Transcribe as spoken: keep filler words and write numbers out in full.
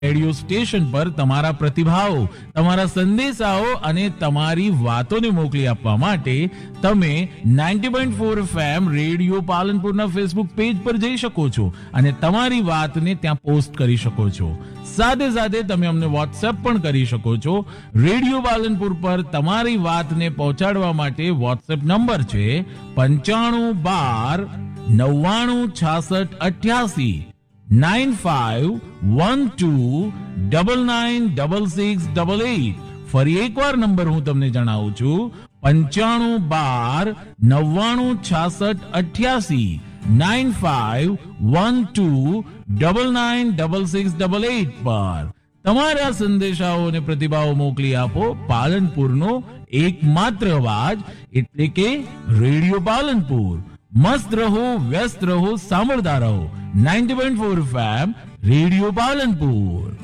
Radio station પર તમારા પ્રતિભાવો, તમારા સંદેશાઓ અને તમારી વાતોને મોકલી આપવા માટે તમે ninety point four FM radio પાલનપુરના Facebook page પર જઈ શકો છો અને તમારી વાતને ત્યાં પોસ્ટ કરી શકો છો. સાથે સાથે તમે અમને વોટ્સએપ પણ કરી શકો છો. રેડિયો પાલનપુર પર તમારી વાતને પહોંચાડવા માટે વોટ્સએપ નંબર છે પંચાણું બાર નવ્વાણું છાસઠ અઠ્યાસી nine five one two double nine double six double eight. ફરી એકવાર નંબર હું તમને જણાવું છું પંચાણું બાર નવ્વાણું છાસઠ અઠ્યાસી nine five one two double nine double six double eight પર તમારા સંદેશાઓ અને પ્રતિભાવો મોકલી આપો. પાલનપુરનો એકમાત્ર અવાજ એટલે કે રેડિયો પાલનપુર. મસ્ત રહો, વ્યસ્ત રહો, સાંભળતા રહો ninety point four FM radio Palanpur.